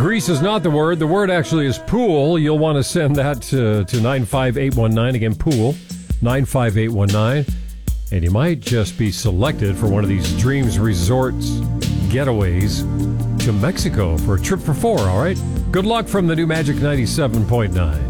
Greece is not the word. The word actually is pool. You'll want to send that to 95819. Again, pool, 95819. And you might just be selected for one of these Dreams Resorts getaways to Mexico for a trip for four, all right? Good luck from the new Magic 97.9.